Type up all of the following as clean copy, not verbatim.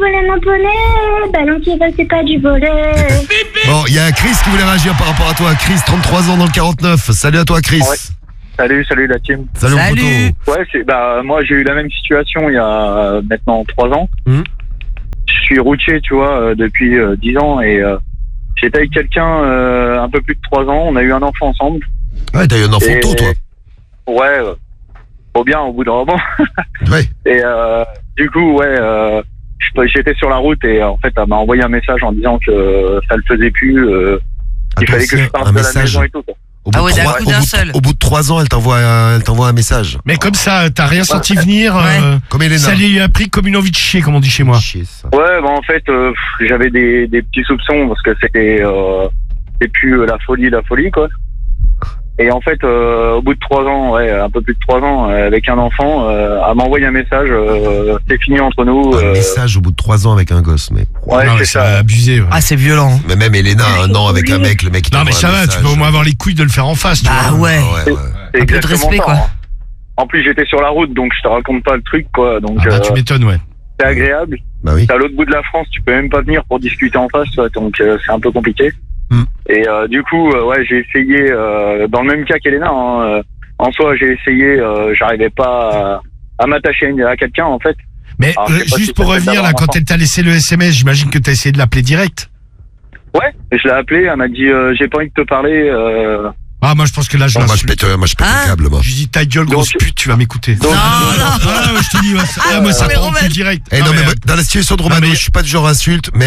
volé mon poney, ballon qui vole, c'est pas du volet. Bon, il y a Chris qui voulait réagir par rapport à toi. Chris, 33 ans dans le 49. Salut à toi, Chris. Ouais. Salut la team. Salut. Mon poteau. Ouais, moi j'ai eu la même situation il y a maintenant 3 ans. Je suis routier, tu vois, depuis 10 ans et j'étais avec quelqu'un un peu plus de 3 ans. On a eu un enfant ensemble. Ouais, t'as eu un enfant tôt, toi. Ouais, trop bien au bout d'un moment. Ouais. Et du coup, j'étais sur la route et en fait, elle m'a envoyé un message en disant que ça le faisait plus. Il fallait que je parte de la maison et tout. Quoi. Au bout de 3 ans, elle t'envoie un message. Mais comme ça, t'as rien senti venir. Comme Elena. Ça lui a pris comme une envie de chier, comme on dit chez moi. Ouais, en fait, j'avais des petits soupçons parce que c'était plus la folie, quoi. Et en fait, au bout de 3 ans, un peu plus de 3 ans, avec un enfant, elle m'a envoyé un message, c'est fini entre nous. Un message au bout de 3 ans avec un gosse, mais... Ouais, c'est ça. Abusé. Ouais. Ah, c'est violent. Mais même Elena, 1 an avec un mec, le mec... Non, mais ça va, tu peux au moins avoir les couilles de le faire en face, tu vois. Ah ouais. C'est Un peu de respect, ça, quoi. hein. En plus, j'étais sur la route, donc je te raconte pas le truc, quoi. Donc, tu m'étonnes, ouais. c'est agréable. Bah oui. T'es à l'autre bout de la France, tu peux même pas venir pour discuter en face, toi, donc c'est un peu compliqué. Et du coup, j'ai essayé, dans le même cas qu'Elena, hein, en soi, j'ai essayé, j'arrivais pas à m'attacher à quelqu'un, en fait. Mais juste pour revenir, là, quand elle t'a laissé le SMS, j'imagine que t'as essayé de l'appeler direct. Ouais, je l'ai appelé, elle m'a dit, j'ai pas envie de te parler. Ah, moi je pense que là je moi je pète le câble, moi. Je lui dis ta gueule, grosse pute, tu vas m'écouter. Non. Je te dis, moi ça prend plus direct. Non, mais dans la situation de Romano, je suis pas du genre insulte, mais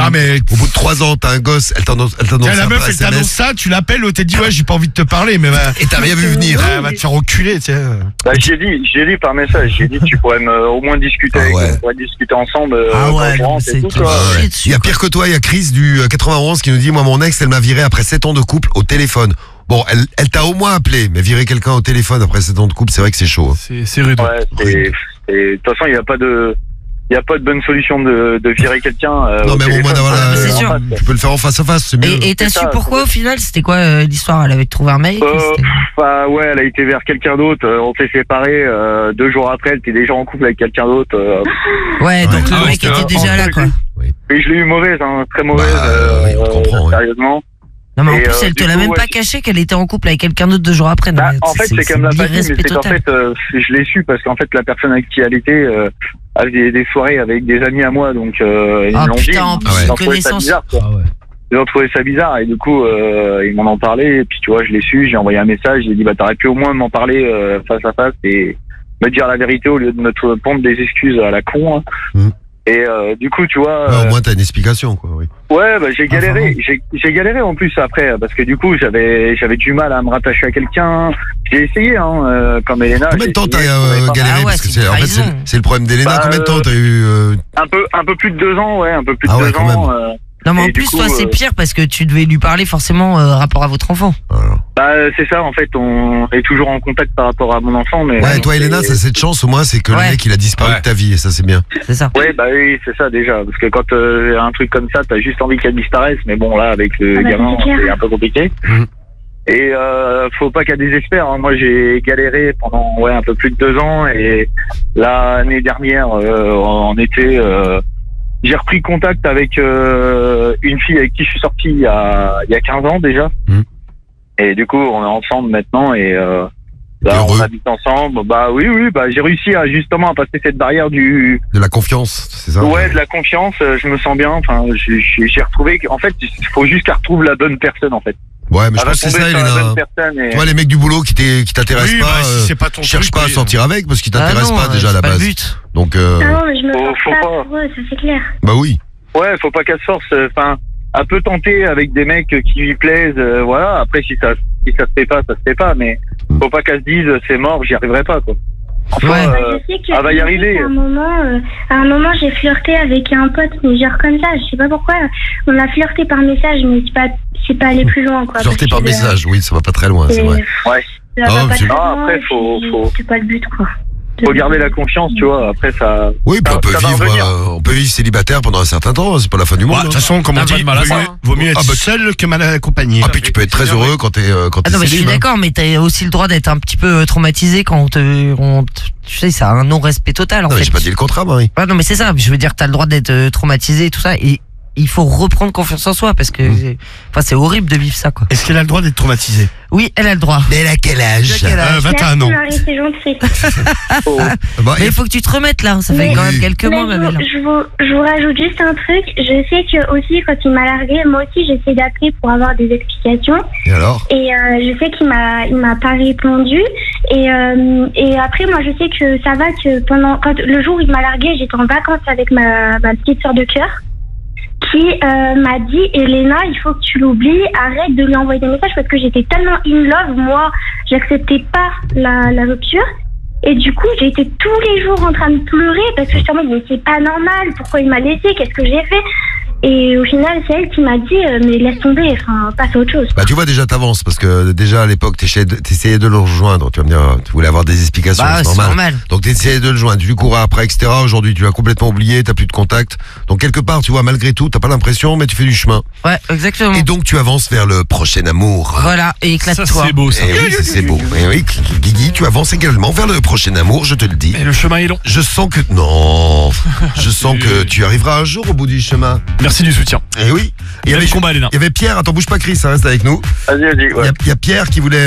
au bout de 3 ans, t'as un gosse, elle t'annonce la meuf, elle t'annonce ça, tu l'appelles, t'es dit, ouais, j'ai pas envie de te parler, mais et t'as rien vu venir. Elle va te faire enculer, tu sais. Bah, j'ai dit par message, tu pourrais au moins discuter on pourrait discuter ensemble. c'est tout ça. Il y a pire que toi, il y a Chris du 91 qui nous dit, moi mon ex, elle m'a viré après 7 ans de couple au téléphone. Bon, elle t'a au moins appelé, mais virer quelqu'un au téléphone après 7 ans de couple, c'est vrai que c'est chaud. C'est rude. Ouais, de toute façon, il n'y a pas de bonne solution de virer quelqu'un. Non, mais au moins, voilà, c'est sûr. Tu peux le faire en face à face, c'est mieux. Et t'as su pourquoi au final? C'était quoi l'histoire? Elle avait trouvé un mec? Ouais, elle a été vers quelqu'un d'autre. On s'est séparés. 2 jours après, elle était déjà en couple avec quelqu'un d'autre. Ouais, donc le mec était déjà là, quoi. Et je l'ai eu mauvaise, très mauvaise. On comprend. Sérieusement. Non, mais en plus, elle te l'a même pas caché qu'elle était en couple avec quelqu'un d'autre 2 jours après. En fait, c'est qu'elle me l'a pas dit, mais c'est qu'en fait, je l'ai su parce qu'en fait, la personne avec qui elle était avait des soirées avec des amis à moi, donc ils me l'ont dit. En plus, ils ont trouvé ça bizarre, quoi. Ils ont trouvé ça bizarre et du coup, ils m'en ont parlé. Et puis, tu vois, je l'ai su, j'ai envoyé un message, j'ai dit, t'aurais pu au moins m'en parler face à face et me dire la vérité au lieu de me pondre des excuses à la con. Hein. Et du coup, tu vois... au moins, t'as une explication, quoi, oui. Ouais, j'ai galéré. J'ai galéré en plus après, parce que du coup, j'avais du mal à me rattacher à quelqu'un. J'ai essayé, comme Elena. Combien de temps t'as galéré? Parce que c'est le problème d'Elena. Combien de temps t'as eu un peu plus de 2 ans, un peu plus de 2 ans. Non, mais en plus, toi, c'est pire parce que tu devais lui parler forcément rapport à votre enfant. C'est ça, en fait, on est toujours en contact par rapport à mon enfant. Mais ouais, toi, Elena, ça, cette chance, au moins, c'est que le mec, il a disparu de ta vie, et ça, c'est bien. C'est ça. Ouais, oui, c'est ça, déjà. Parce que quand un truc comme ça, t'as juste envie qu'elle disparaisse. Mais bon, là, avec le gamin, c'est un peu compliqué. Et faut pas qu'elle désespère. Hein. Moi, j'ai galéré pendant un peu plus de 2 ans. Et l'année dernière, en été... j'ai repris contact avec une fille avec qui je suis sorti il y a 15 ans déjà. Et du coup, on est ensemble maintenant et là, on habite ensemble. Oui, j'ai réussi à passer cette barrière de la confiance, c'est ça? Ouais, de la confiance. Je me sens bien. Enfin, j'ai retrouvé. En fait, il faut juste qu'elle retrouve la bonne personne, en fait. Ouais, mais je pense que c'est ça, Elena. Tu vois, les mecs du boulot qui t'intéressent pas, si c'est pas ton cherche truc, pas à sortir avec parce qu'ils t'intéressent pas déjà à la base. But. Donc non, mais je me force pas pour eux, ça c'est clair. Bah oui. Ouais, faut pas qu'elle se force. Enfin, elle peut tenter avec des mecs qui lui plaisent, voilà. Après, si ça se fait pas, ça se fait pas. Mais faut pas qu'elle se dise c'est mort, j'y arriverai pas, quoi. Enfin, je sais que elle va y arriver. À un moment, j'ai flirté avec un pote, mais genre comme ça, je sais pas pourquoi. On a flirté par message, mais c'est pas aller plus loin, quoi. Flirter par message, oui, ça va pas très loin, c'est vrai. Ouais. Ça va pas très loin, après, c'est pas le but, quoi. Faut garder la confiance, tu vois. Après, ça. Oui, puis ça on peut vivre célibataire pendant un certain temps, c'est pas la fin du monde. De toute façon, comme on dit, vaut mieux être seul que mal accompagné. Ah, puis tu peux être très heureux quand t'es non, mais je suis d'accord, mais t'as aussi le droit d'être un petit peu traumatisé quand tu sais, ça a un non-respect total, en fait. Non, mais j'ai pas dit le contraire, Marie. Ouais, non, mais c'est ça. Je veux dire, t'as le droit d'être traumatisé et tout ça, et il faut reprendre confiance en soi parce que, c'est horrible de vivre ça, quoi. Est-ce qu'elle a le droit d'être traumatisée? Oui, elle a le droit. Mais elle a quel âge? 21 ans. Merci, c'est gentil. Mais il faut que tu te remettes là, ça fait quand même quelques mois, ma belle. Je vous rajoute juste un truc. Je sais que aussi, quand il m'a largué, moi aussi, j'essaie d'appeler pour avoir des explications. Et alors? Et je sais qu'il m'a pas répondu. Et après, moi, je sais que ça va que quand le jour où il m'a largué, j'étais en vacances avec ma petite sœur de cœur, qui m'a dit, Elena, il faut que tu l'oublies, arrête de lui envoyer des messages parce que j'étais tellement in love, moi, j'acceptais pas la rupture. Et du coup, j'ai été tous les jours en train de pleurer parce que j'étais en mode, mais c'est pas normal, pourquoi il m'a laissé, qu'est-ce que j'ai fait? Et au final, c'est elle qui m'a dit, mais laisse tomber, passe à autre chose. Bah, tu vois, déjà, t'avances, parce que déjà, à l'époque, t'essayais de le rejoindre. Tu vas me dire, tu voulais avoir des explications, Bah, c'est normal. Donc, t'essayais de le joindre, tu lui courais après, etc. Aujourd'hui, tu l'as complètement oublié, t'as plus de contact. Donc, quelque part, tu vois, malgré tout, t'as pas l'impression, mais tu fais du chemin. Ouais, exactement. Et donc, tu avances vers le prochain amour. Voilà, et éclate-toi. Ça, c'est beau, ça. Et oui, c'est beau. Et oui, Guigui, tu avances également vers le prochain amour, je te le dis. Et le chemin est long. Je sens que, non. Je sens que tu arriveras un jour au bout du chemin. Merci du soutien. Et oui. Il y avait combat, Elena. Il y avait Pierre, attends, bouge pas Chris, ça reste avec nous. Vas-y, ouais. Il y a Pierre qui voulait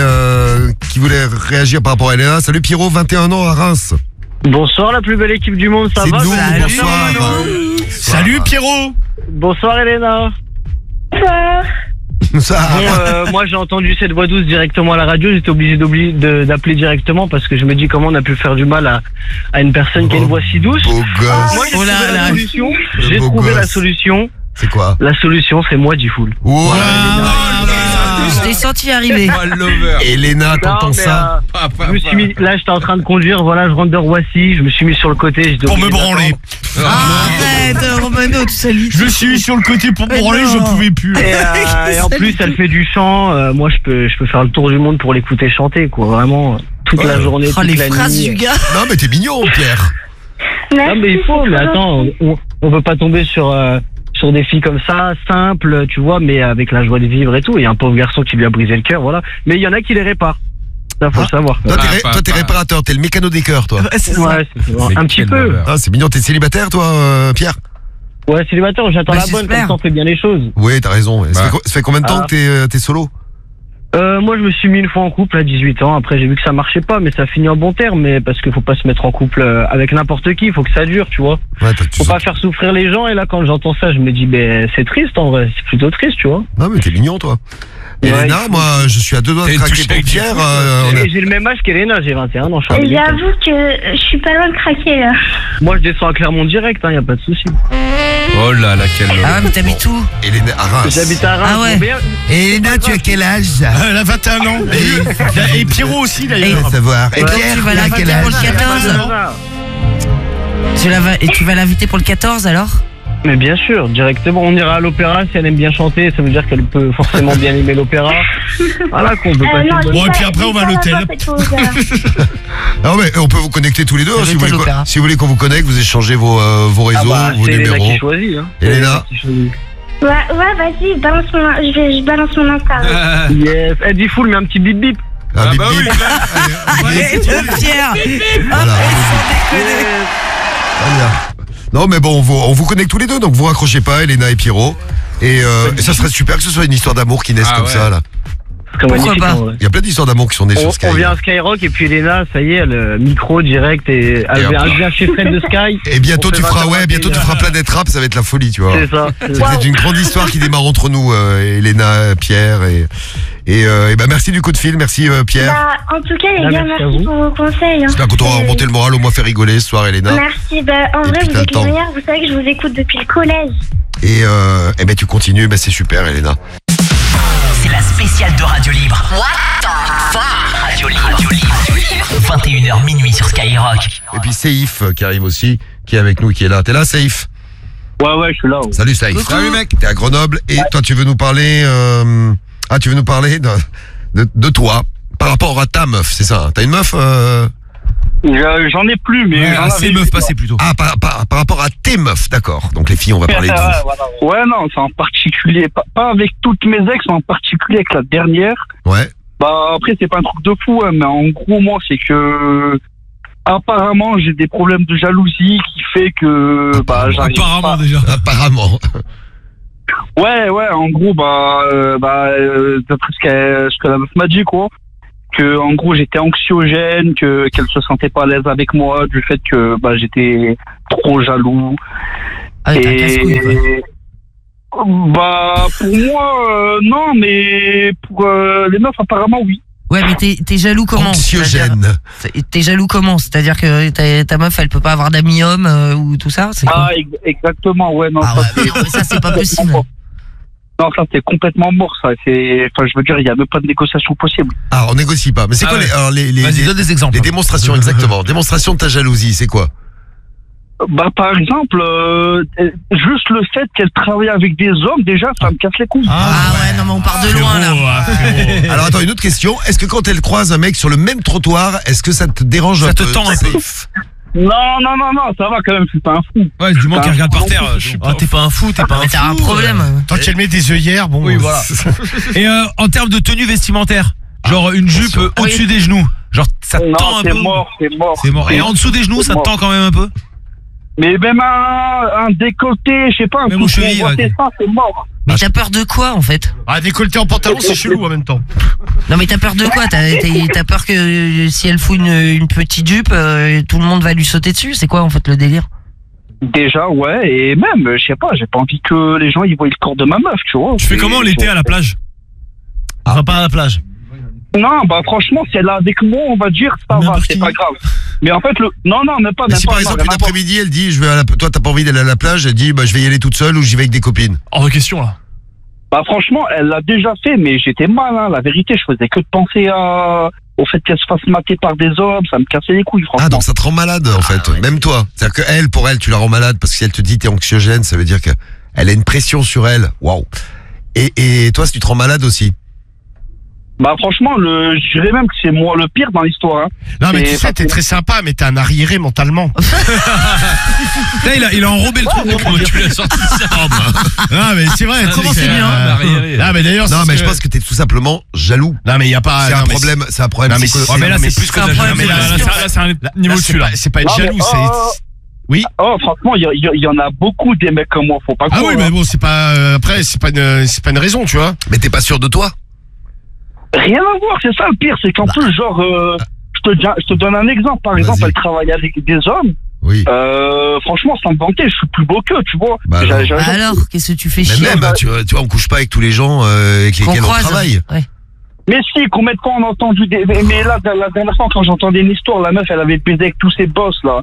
réagir par rapport à Elena. Salut Pierrot, 21 ans à Reims. Bonsoir la plus belle équipe du monde, ça C'est va? nous, Salut. bonsoir. Salut Pierrot. Bonsoir Elena. Bonsoir. Ça. Bon, moi j'ai entendu cette voix douce directement à la radio, j'étais obligé d'appeler directement parce que je me dis comment on a pu faire du mal à une personne qui a une voix si douce. Beau gosse. Moi j'ai trouvé la solution. Le J'ai beau trouvé la gosse. solution. C'est quoi? La solution c'est moi Jifoul. Wow. Je t'ai senti arriver. Elena, t'entends ça? Je me suis mis, là j'étais en train de conduire, voilà, je rentre de Roissy, je me suis mis sur le côté. j'étais Pour me obligé branler. Arrête, Romano, tu salis. Je me suis mis sur le côté pour me Mais branler, non. je pouvais plus. Et en plus, elle fait du chant. Moi, je peux faire le tour du monde pour l'écouter chanter, quoi. Vraiment, toute la journée, Oh, toute les la phrases nuit. du gars. Non mais t'es mignon Pierre. Merci, Non, mais il faut. c'est Mais trop attends, gentil. on peut pas tomber sur des filles comme ça, simples, tu vois, mais avec la joie de vivre et tout. Il y a un pauvre garçon qui lui a brisé le cœur, voilà. Mais il y en a qui les réparent. Ça, faut le savoir. Toi t'es réparateur, t'es le mécano des cœurs toi. Ouais, c'est ça. Ouais, c'est un petit peu. Ah, c'est mignon, t'es célibataire toi Pierre? Ouais, célibataire, j'attends Bah, la bonne, j'espère. comme ça on fait bien les choses. Oui t'as raison. Ça fait combien de temps que t'es solo? Moi, je me suis mis une fois en couple à 18 ans. Après, j'ai vu que ça marchait pas, mais ça finit en bon terme. Mais parce qu'il faut pas se mettre en couple avec n'importe qui. Il faut que ça dure, tu vois. Ouais, Faut pas faire souffrir les gens. Et là, quand j'entends ça, je me dis, ben, c'est triste en vrai. C'est plutôt triste, tu vois. Non mais t'es mignon toi. Ouais, Elena, il faut- moi je suis à deux doigts de Et craquer touché pour avec Pierre. Et j'ai le même âge qu'Elena, j'ai 21 ans. Je suis Et militaire. j'avoue que je suis pas loin de craquer là. Moi, je descends à Clermont direct, y a pas de souci. Oh là là, quel. Ah ouais, mais t'habites où? Elena à Reims. J'habite à Reims. Ah ouais. Bon, bien- Et Elena, tu as quel âge? Elle a 21 ans. Et Pierrot aussi d'ailleurs. À savoir. Et Ouais. Pierre, Tu vas il a l'inviter quel pour le âge? 14. Tu vas l'inviter pour le 14 alors? Mais bien sûr, directement, on ira à l'opéra. Si elle aime bien chanter, ça veut dire qu'elle peut forcément bien aimer l'opéra. Voilà qu'on peut passer Non, une bonne- Bon, et dis puis pas- après, dis on va pas à l'hôtel. là-bas, cette chose, Non mais on peut vous connecter tous les deux. Je Si vais vous, à voulez, l'opéra. si vous voulez qu'on vous connecte, vous échangez vos réseaux, Ah bah, vos c'est Elena numéros. qui choisit. Hein. Elena. Qui choisit. Ouais, vas-y, je balance mon Insta. Yes. Elle dit full, mais un petit bip bip. Ah, bip, bah bip. oui, Ouais, de Pierre. Voilà. Yes. Très bien. Non mais bon, on vous connecte tous les deux, donc vous raccrochez pas, Elena et Pierrot. Et ça serait super que ce soit une histoire d'amour qui naisse Ah comme ouais. ça là. C'est Pourquoi magnifique, pas en vrai. Il y a plein d'histoires d'amour qui sont nées sur On Sky. vient à Skyrock et puis Elena, ça y est, elle micro direct et elle vient chez Fred de Sky. Et bientôt On tu fait feras 21, bientôt tu feras Planète Rap, ça va être la folie, tu vois. C'est ça. C'est peut-être une grande histoire qui démarre entre nous, Elena, Pierre et ben merci du coup de fil, merci Pierre. Bah, en tout cas, les Ah, gars, merci à merci vous. pour vos conseils. Hein. J'espère qu'on t'aura remonté le moral, au moins fait rigoler ce soir, Elena. Merci. Bah, en Et vrai, puis, vous t'as êtes le temps. les meilleurs. Vous savez que je vous écoute depuis le collège. Et ben tu continues, ben c'est super, Elena. C'est la spéciale de Radio Libre. What the fuck? Radio Libre. 21h minuit sur Skyrock. Et puis Seif qui arrive aussi, qui est avec nous, qui est là. T'es là, Seif? Ouais, je suis là. Salut Seif. Coucou. Salut mec. T'es à Grenoble et toi tu veux nous parler tu veux nous parler de toi par rapport à ta meuf, c'est ça hein? T'as une meuf J'en ai plus, mais Ouais, j'en à avais ces eu, meufs quoi. passées plutôt. Ah, par rapport à tes meufs, d'accord. Donc les filles, on va parler de vous. Ouais, non, c'est en particulier, pas avec toutes mes ex, mais en particulier avec la dernière. Ouais. Bah, après, c'est pas un truc de fou, hein, mais en gros, moi, c'est que, apparemment, j'ai des problèmes de jalousie qui fait que, bah, j'arrive Apparemment pas. déjà. Apparemment. Ouais, en gros, d'après ce que la meuf m'a dit, quoi, que, en gros, j'étais anxiogène, qu'elle se sentait pas à l'aise avec moi, du fait que, bah, j'étais trop jaloux. Ah oui, t'as un casse-couille, quoi. Bah, pour moi, non, mais pour les meufs, apparemment, oui. Ouais, mais t'es jaloux comment? Anxiogène. T'es jaloux comment? C'est-à-dire que ta meuf, elle peut pas avoir d'amis hommes ou tout ça? C'est quoi? Ah, exactement, ouais, non, Ah ça, ouais, c'est... non, mais ça, c'est pas possible. Non, ça, c'est complètement mort, ça. Enfin, je veux dire, il y a même pas de négociation possible. Ah, on négocie pas. Mais c'est quoi Vas-y, donne des exemples. les démonstrations, exactement. Démonstration de ta jalousie, c'est quoi? Bah, par exemple, juste le fait qu'elle travaille avec des hommes, déjà, ça me casse les couilles. Ah ouais, non, mais on part de loin, là. Alors attends, une autre question. Est-ce que quand elle croise un mec sur le même trottoir, est-ce que ça te dérange un Ça peu? te tend un peu. Non, ça va quand même, c'est pas un fou. Ouais, du moins Ah, qu'il regarde par non, terre. T'es pas un fou, t'es pas un Mais t'as un fou. problème. Tant qu'elle met des œillères, bon. Oui, voilà. Et en termes de tenue vestimentaire, genre une jupe au-dessus des genoux, genre ça te Non, tend un c'est peu. mort. C'est mort. Et en dessous des genoux, C'est ça te mort. tend quand même un peu. Mais même un décolleté, je sais pas, un Même truc aux chevilles, pour ouais. voir ça, c'est mort. Mais t'as peur de quoi, en fait? Ah, décolleté en pantalon, c'est chelou en même temps. Non, mais t'as peur de quoi? T'as peur que si elle fout une petite jupe, tout le monde va lui sauter dessus? C'est quoi, en fait, le délire? Déjà, ouais, et même, je sais pas, j'ai pas envie que les gens ils voient le corps de ma meuf, tu vois. Tu fais comment l'été à la plage? On va pas à la plage. Non, bah franchement, si elle est avec moi, on va dire ça va, c'est pas grave. Mais en fait, non, même pas. Mais si par exemple une après-midi elle dit toi t'as pas envie d'aller à la plage, elle dit bah je vais y aller toute seule ou j'y vais avec des copines. Hors de question là. Bah franchement, elle l'a déjà fait, mais j'étais mal, hein. La vérité, je faisais que de penser au fait qu'elle se fasse mater par des hommes, ça me cassait les couilles, franchement. Ah donc ça te rend malade en fait, ouais, même toi. C'est-à-dire que elle, pour elle, tu la rends malade parce que si elle te dit t'es anxiogène, ça veut dire que elle a une pression sur elle. Waouh. Et toi, si tu te rends malade aussi. Bah franchement, je dirais même que c'est moi le pire dans l'histoire. Hein. Non mais tu sais, t'es très sympa, mais t'es un arriéré mentalement. Là, il a enrobé le truc. Comment tu l'as sorti ça? Ah mais c'est vrai. Comment c'est bien Ah mais d'ailleurs. Non mais je pense que t'es tout simplement jaloux. Non mais y a pas. C'est un problème Non, mais psychologique. Ouais, mais là, c'est plus c'est que un de la problème, jalousie. mais Là, c'est un niveau dessus là. C'est pas être Non, mais, jaloux, c'est. Oui. Oh, franchement, il y en a beaucoup des mecs comme moi, faut pas Ah croire. oui, mais bon, c'est pas. Après, c'est pas une raison, tu vois. Mais t'es pas sûr de toi? Rien à voir, c'est ça le pire, c'est qu'en plus, genre, je te donne un exemple. Par exemple, elle travaille avec des hommes. Oui. Franchement, sans me vanter, je suis plus beau qu'eux, tu vois. Bah alors. Alors, qu'est-ce que tu fais Mais chier? même, tu vois, on couche pas avec tous les gens avec Qu'on lesquels on croise. travaille. Ouais. Mais si, combien de fois on a entendu des... Mais là, la dernière fois, quand j'entendais une histoire, la meuf, elle avait baisé avec tous ses boss, là.